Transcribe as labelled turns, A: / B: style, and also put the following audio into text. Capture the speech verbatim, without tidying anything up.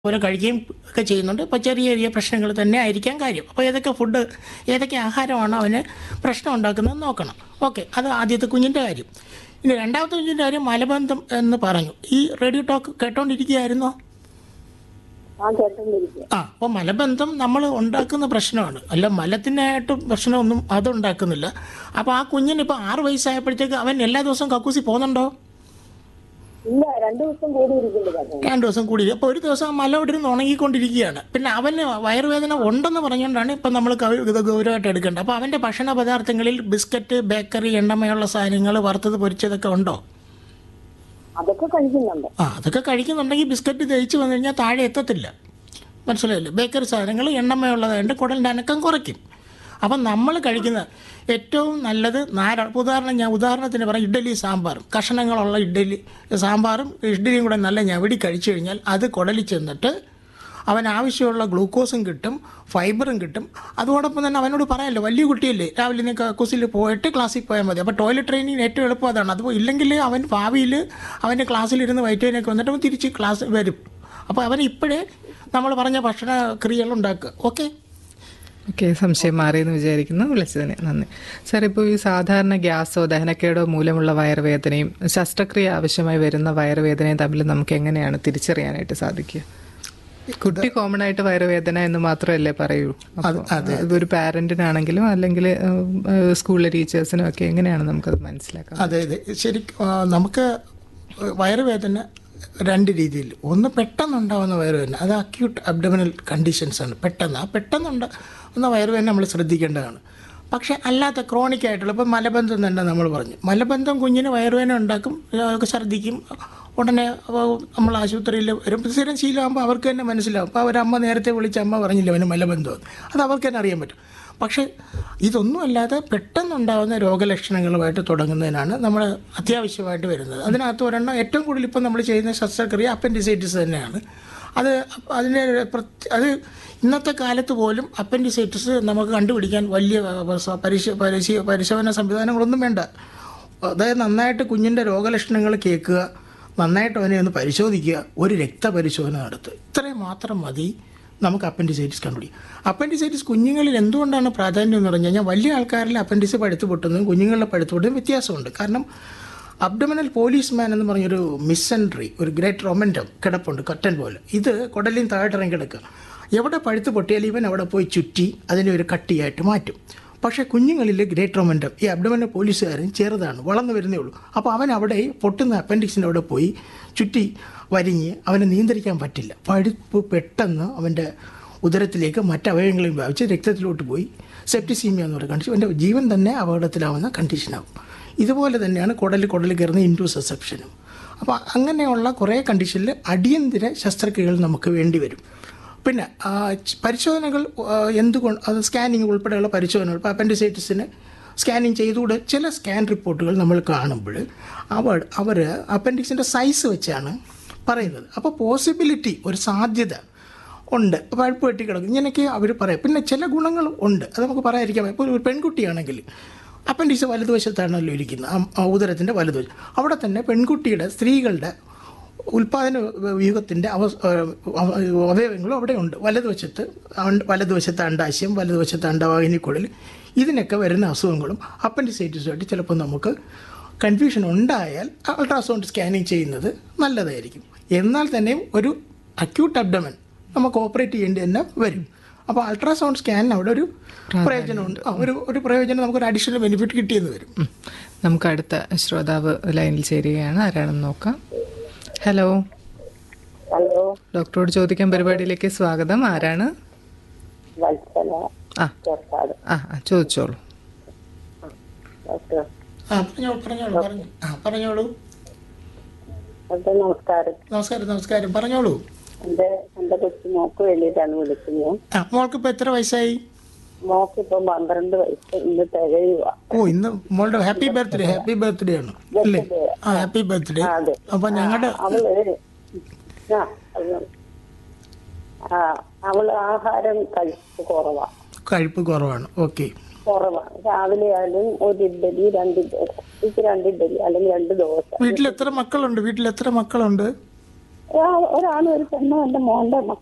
A: പോലെ കഴിക്കുകയും ഒക്കെ ചെയ്യുന്നുണ്ട്. ഇപ്പോൾ ചെറിയ ചെറിയ പ്രശ്നങ്ങൾ തന്നെ ആയിരിക്കാം കാര്യം. അപ്പോൾ ഏതൊക്കെ ഫുഡ് ഏതൊക്കെ ആഹാരമാണ് അവന് പ്രശ്നം ഉണ്ടാക്കുന്നത് നോക്കണം. ഓക്കെ, അത് ആദ്യത്തെ കുഞ്ഞിൻ്റെ കാര്യം. ഇനി രണ്ടാമത്തെ കുഞ്ഞിൻ്റെ കാര്യം മലബന്ധം എന്ന് പറഞ്ഞു. ഈ റേഡിയോ ടോക്ക് കേട്ടോണ്ടിരിക്കുകയായിരുന്നോ?
B: ആ കേട്ടോണ്ടിരിക്കുക.
A: ആ, അപ്പോൾ മലബന്ധം നമ്മൾ ഉണ്ടാക്കുന്ന പ്രശ്നമാണ്, അല്ല മലത്തിനായിട്ട് പ്രശ്നമൊന്നും അത് ഉണ്ടാക്കുന്നില്ല. അപ്പോൾ ആ കുഞ്ഞിന് ഇപ്പോൾ ആറ് വയസ്സായപ്പോഴത്തേക്ക് അവൻ എല്ലാ ദിവസവും കക്കൂസി പോകുന്നുണ്ടോ?
B: ഇല്ല, രണ്ടു ദിവസം കൂടി ഇരിക്കുന്നുണ്ട്.
A: രണ്ട് ദിവസം കൂടി. അപ്പോൾ ഒരു ദിവസം ആ മല ഇവിടെ നിന്ന് ഉണങ്ങിക്കൊണ്ടിരിക്കുകയാണ്. പിന്നെ അവന് വയറുവേദന ഉണ്ടെന്ന് പറഞ്ഞുകൊണ്ടാണ് ഇപ്പം നമ്മൾ ഇത് ഗൗരവമായിട്ട് എടുക്കേണ്ടത്. അപ്പോൾ അവൻ്റെ ഭക്ഷണ പദാർത്ഥങ്ങളിൽ ബിസ്ക്കറ്റ്, ബേക്കറി, എണ്ണമയുള്ള സാധനങ്ങൾ, വറുത്തത് പൊരിച്ചതൊക്കെ ഉണ്ടോ?
B: അതൊക്കെ കഴിക്കുന്നുണ്ട്.
A: ആ, അതൊക്കെ കഴിക്കുന്നുണ്ടെങ്കിൽ ബിസ്ക്കറ്റ് ദഹിച്ച് വന്നു കഴിഞ്ഞാൽ താഴെ എത്തത്തില്ല. മനസ്സിലായില്ലേ? ബേക്കറി സാധനങ്ങൾ എണ്ണമയുള്ളതായതുകൊണ്ട് കുടലിൻ്റെ അനക്കം കുറയ്ക്കും. അപ്പം നമ്മൾ കഴിക്കുന്ന ഏറ്റവും നല്ലത് നാര ഉദാഹരണം ഞാൻ ഉദാഹരണത്തിന് പറയാം, ഇഡ്ഡലി സാമ്പാറും കഷണങ്ങളുള്ള ഇഡ്ഡലി സാമ്പാറും ഇഡ്ഡലിയും കൂടെ നല്ല ഞവടി കഴിച്ചു കഴിഞ്ഞാൽ അത് കുടലിൽ ചെന്നിട്ട് അവൻ ആവശ്യമുള്ള ഗ്ലൂക്കോസും കിട്ടും, ഫൈബറും കിട്ടും. അതോടൊപ്പം തന്നെ അവനോട് പറയാമല്ലോ, വലിയ കുട്ടിയല്ലേ, രാവിലെ നീ കക്കൂസിൽ പോയിട്ട് ക്ലാസ്സിൽ പോയാൽ മതി. അപ്പോൾ ടോയ്ലറ്റ് ട്രെയിനിങ് ഏറ്റവും എളുപ്പം അതാണ്. അത് ഇല്ലെങ്കിൽ അവൻ ഭാവിയിൽ അവൻ്റെ ക്ലാസ്സിലിരുന്ന് വയറ്റുവേനൊക്കെ വന്നിട്ട് അവൻ തിരിച്ച് ക്ലാസ് വരും. അപ്പോൾ അവൻ ഇപ്പോഴേ നമ്മൾ പറഞ്ഞ ഭക്ഷണ ക്രിയകൾ ഉണ്ടാക്കുക. ഓക്കെ
C: ഓക്കെ, സംശയം മാറിയെന്ന് വിചാരിക്കുന്നു. വിളിച്ചതിന് നന്ദി. സാർ, ഇപ്പോൾ ഈ സാധാരണ ഗ്യാസോ ദഹനക്കേടോ മൂലമുള്ള വയറുവേദനയും ശസ്ത്രക്രിയ ആവശ്യമായി വരുന്ന വയറുവേദനയും തമ്മിൽ നമുക്ക് എങ്ങനെയാണ് തിരിച്ചറിയാനായിട്ട് സാധിക്കുക? കുട്ടി കോമൺ ആയിട്ട് വയറുവേദന എന്ന് മാത്രമല്ലേ പറയൂ. ഇതൊരു പാരന്റിനാണെങ്കിലും അല്ലെങ്കിൽ സ്കൂളിലെ ടീച്ചേഴ്സിനും ഒക്കെ എങ്ങനെയാണ് നമുക്കത് മനസ്സിലാക്കാം?
A: അതെ അതെ ശരിക്കും നമുക്ക് വയറുവേദന രണ്ട് രീതിയിൽ. ഒന്ന് പെട്ടെന്നുണ്ടാകുന്ന വയറുവേദന, അത് അക്യൂട്ട് അബ്ഡമിനൽ കണ്ടീഷൻസാണ്. പെട്ടെന്ന് ആ പെട്ടെന്നുണ്ടാകുന്ന വയറുവേദന നമ്മൾ ശ്രദ്ധിക്കേണ്ടതാണ്. പക്ഷേ അല്ലാത്ത ക്രോണിക് ആയിട്ടുള്ള ഇപ്പോൾ മലബന്ധം തന്നെ നമ്മൾ പറഞ്ഞു, മലബന്ധം കുഞ്ഞിന് വയറുവേദന ഉണ്ടാക്കും, ഛർദ്ദിക്കും, ഉടനെ നമ്മൾ ആശുപത്രിയിൽ വരും. സ്ഥിരം ശീലമാകുമ്പോൾ അവർക്ക് തന്നെ മനസ്സിലാവും. അപ്പോൾ അവരമ്മ നേരത്തെ വിളിച്ച അമ്മ പറഞ്ഞില്ല അവന് മലബന്ധം, അത് അവർക്ക് തന്നെ അറിയാൻ പറ്റും. പക്ഷേ ഇതൊന്നും അല്ലാതെ പെട്ടെന്നുണ്ടാകുന്ന രോഗലക്ഷണങ്ങളുമായിട്ട് തുടങ്ങുന്നതിനാണ് നമ്മൾ അത്യാവശ്യമായിട്ട് വരുന്നത്. അതിനകത്ത് ഒരെണ്ണം ഏറ്റവും കൂടുതൽ ഇപ്പം നമ്മൾ ചെയ്യുന്ന ശസ്ത്രക്രിയ അപ്പൻഡിസൈറ്റിസ് തന്നെയാണ്. അത് അതിൻ്റെ അത് ഇന്നത്തെ കാലത്ത് പോലും അപ്പൻഡിസൈറ്റിസ് നമുക്ക് കണ്ടുപിടിക്കാൻ വലിയ പരിശ പരിശീ പരിശോധന സംവിധാനങ്ങളൊന്നും വേണ്ട. അതായത് നന്നായിട്ട് കുഞ്ഞിൻ്റെ രോഗലക്ഷണങ്ങൾ കേൾക്കുക, നന്നായിട്ട് അവനെ ഒന്ന് പരിശോധിക്കുക, ഒരു രക്തപരിശോധന നടത്തുക, ഇത്രയും മാത്രം മതി നമുക്ക് അപ്പൻഡിസൈറ്റിസ് കണ്ടുപിടിക്കും. അപ്പൻഡിസൈറ്റിസ് കുഞ്ഞുങ്ങളിൽ എന്തുകൊണ്ടാണ് പ്രാധാന്യം എന്ന് പറഞ്ഞു കഴിഞ്ഞാൽ, വലിയ ആൾക്കാരിൽ അപ്പൻഡിസ് പഴുത്ത് പൊട്ടുന്നതും കുഞ്ഞുങ്ങളുടെ പഴുത്ത് പൊട്ടുന്നതും വ്യത്യാസമുണ്ട്. കാരണം അബ്ഡമിനൽ പോലീസ് മാൻ എന്ന് പറഞ്ഞൊരു മിസെൻട്രി, ഒരു ഗ്രേറ്റ് റൊമൻറ്റം കിടപ്പുണ്ട്, കട്ടൻ പോലെ. ഇത് കുടലിൽ താഴെട്ടിറങ്ങി കിടക്കുക. എവിടെ പഴുത്ത് പൊട്ടിയാൽ ഇവൻ അവിടെ പോയി ചുറ്റി അതിനെ ഒരു കട്ടിയായിട്ട് മാറ്റും. പക്ഷേ കുഞ്ഞുങ്ങളിൽ ഗ്രേറ്റ് റൊമൻറ്റം ഈ അബ്ഡമിനൽ പോലീസുകാരൻ ചെറുതാണ്, വളർന്നു വരുന്നേ ഉള്ളൂ. അപ്പോൾ അവൻ അവിടെ പൊട്ടുന്ന അപ്പൻഡിക്സിൻ്റെ അവിടെ പോയി ചുറ്റി വരിഞ്ഞ് അവനെ നിയന്ത്രിക്കാൻ പറ്റില്ല. പഴുപ്പ് പെട്ടെന്ന് അവൻ്റെ ഉദരത്തിലേക്ക് മറ്റവയവങ്ങളെയും വ്യാപിച്ച് രക്തത്തിലോട്ട് പോയി സെപ്റ്റിസീമിയ എന്ന് പറയുന്ന കണ്ടീഷൻ, അവൻ്റെ ജീവൻ തന്നെ അപകടത്തിലാവുന്ന കണ്ടീഷനാകും. ഇതുപോലെ തന്നെയാണ് കുടൽ കുടൽ കയറുന്ന ഇൻഡ്യൂസെപ്ഷനും. അപ്പോൾ അങ്ങനെയുള്ള കുറേ കണ്ടീഷനിൽ അടിയന്തര ശസ്ത്രക്രിയകൾ നമുക്ക് വേണ്ടി വരും. പിന്നെ പരിശോധനകൾ എന്തുകൊണ്ട്, അത് സ്കാനിങ് ഉൾപ്പെടെയുള്ള പരിശോധനകൾ, ഇപ്പോൾ അപ്പൻഡിസൈറ്റിസിന് സ്കാനിങ് ചെയ്തുകൂടെ ചില സ്കാൻ റിപ്പോർട്ടുകൾ നമ്മൾ കാണുമ്പോൾ അവർ അവർ അപ്പൻഡിക്സിൻ്റെ സൈസ് വെച്ചാണ് പറയുന്നത്. അപ്പോൾ പോസിബിലിറ്റി, ഒരു സാധ്യത ഉണ്ട്, പഴുപ്പ് വെട്ടി കിടക്കും, ഇങ്ങനെയൊക്കെ അവർ പറയും. പിന്നെ ചില ഗുണങ്ങളും ഉണ്ട്, അത് നമുക്ക് പറയാതിരിക്കാൻ. ഇപ്പോൾ ഒരു പെൺകുട്ടിയാണെങ്കിൽ അപ്പൻഡിക്സ് വലതുവശത്താണല്ലോ ഇരിക്കുന്നത്, ഉദരത്തിൻ്റെ വലതുവശം. അവിടെ തന്നെ പെൺകുട്ടിയുടെ സ്ത്രീകളുടെ ഉൽപ്പാദന വ്യൂഹത്തിൻ്റെ അവ അവയവങ്ങളും അവിടെ ഉണ്ട്. വലതുവശത്ത് വലതുവശത്ത് അണ്ടാശയം, വലതുവശത്ത് അണ്ടവാഹിനിക്കുഴൽ, ഇതിനൊക്കെ വരുന്ന അസുഖങ്ങളും അപ്പൻഡിസൈറ്റിസുമായിട്ട് ചിലപ്പോൾ നമുക്ക് കൺഫ്യൂഷൻ ഉണ്ടായാൽ അൾട്രാസൗണ്ട് സ്കാനിങ് ചെയ്യുന്നത് നല്ലതായിരിക്കും. എന്നാൽ തന്നെയും ഒരു അക്യൂട്ട് അബ്ഡമൻ നമുക്ക് ഓപ്പറേറ്റ് ചെയ്യേണ്ടി തന്നെ വരും. അപ്പോൾ അൾട്രാസൗണ്ട് സ്കാനിന് അവിടെ ഒരു പ്രയോജനമുണ്ട്, ഒരു ഒരു പ്രയോജനം, നമുക്കൊരു അഡീഷണൽ ബെനിഫിറ്റ് കിട്ടിയെന്ന് വരും.
C: നമുക്ക് അടുത്ത ശ്രോതാവ് ലൈനിൽ ചേരുകയാണ്, ആരാണെന്ന് നോക്കാം. ഹലോ
B: ഹലോ,
C: ഡോക്ടറോട് ചോദിക്കാൻ പരിപാടിയിലേക്ക് സ്വാഗതം. ആരാണ്? ആ ആ ചോദിച്ചോളൂ.
A: ആ പറഞ്ഞോളൂ പറഞ്ഞോളൂ പറഞ്ഞു ആ പറഞ്ഞോളൂ.
B: നമസ്കാരം.
A: നമസ്കാരം നമസ്കാരം പറഞ്ഞോളൂ.
B: എന്റെ എന്റെ കൊച്ചു മോക്ക് വേണ്ടിയിട്ടാണ് വിളിക്കുന്നത്.
A: ആ, മോൾക്ക് ഇപ്പോൾ എത്ര വയസ്സായി?
B: മോക്ക് ഇപ്പം പന്ത്രണ്ട് വയസ്സ് ഇന്ന് തികയുക.
A: ഓ, ഇന്ന് മോളുടെ ഹാപ്പി ബർത്ത്ഡേ ഹാപ്പി ബർത്ത്ഡേ ആണ് അല്ലേ? ആ, ഹാപ്പി ബർത്ത്ഡേ. അപ്പൊ ഞങ്ങളുടെ
B: അവള് ആ ആ അവള് ആഹാരം കഴിപ്പ് കുറവാ
A: കഴിപ്പ് കുറവാണ്. ഓക്കെ,
B: കുറവാണ്. രാവിലെ ആയാലും ഒരു ഇഡ്ഡലി രണ്ട് ഇഡ്ഡലി രണ്ട് ഇഡ്ഡലി അല്ലെങ്കിൽ രണ്ട് ദോശ.
A: വീട്ടിൽ എത്ര മക്കളുണ്ട്? വീട്ടിൽ എത്ര മക്കളുണ്ട്?
B: ഒരാ- ഒരാണും ഒരു പെണ്ണും എന്റെ മോന്റെ